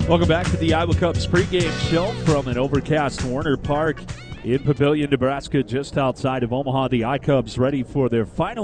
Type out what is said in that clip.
Welcome back to the Iowa Cubs pregame show from an overcast Warner Park in Papillion, Nebraska, just outside of Omaha. The I-Cubs ready for their final